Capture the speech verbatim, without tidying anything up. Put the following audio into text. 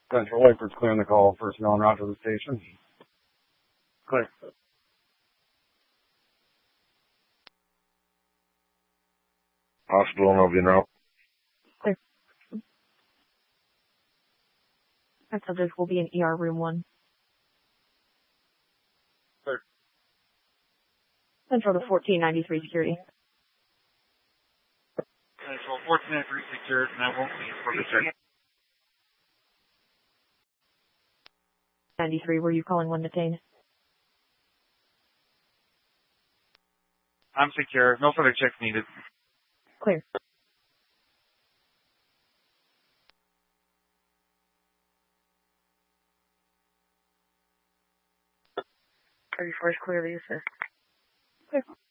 Central Lakewood's clearing the call. Personnel en route to the station. Clear. Hospital and Obion route. Clear. That subject will be in E R room one. Clear. Central to fourteen ninety-three security. Central fourteen ninety-three secured, and I won't be for the check. ninety-three, were you calling one detained? I'm secure. No further checks needed. Clear. thirty-four is clearly assist. Clear.